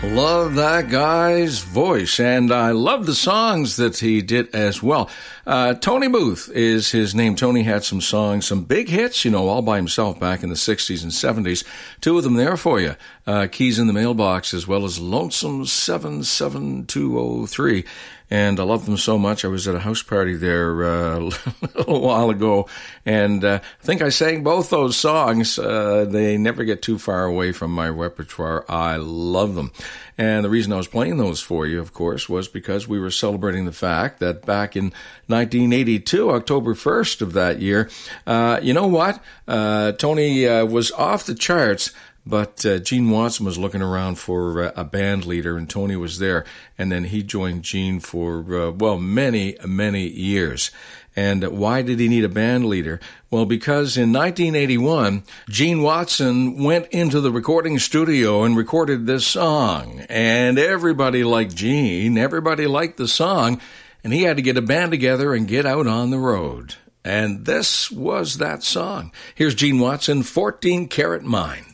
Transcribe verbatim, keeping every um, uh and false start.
Love that guy's voice, and I love the songs that he did as well. Uh, Tony Booth is his name. Tony had some songs, some big hits, you know, all by himself back in the sixties and seventies. Two of them there for you. Uh, Keys in the Mailbox, as well as Lonesome seven seven two oh three. And I love them so much. I was at a house party there uh, a little while ago, and uh, I think I sang both those songs. Uh, they never get too far away from my repertoire. I love them. And the reason I was playing those for you, of course, was because we were celebrating the fact that back in nineteen eighty-two, October first of that year, uh, you know what? Uh, Tony uh, was off the charts. But uh, Gene Watson was looking around for uh, a band leader, and Tony was there. And then he joined Gene for, uh, well, many, many years. And why did he need a band leader? Well, because in nineteen eighty-one, Gene Watson went into the recording studio and recorded this song. And everybody liked Gene, everybody liked the song, and he had to get a band together and get out on the road. And this was that song. Here's Gene Watson, fourteen Karat Mind.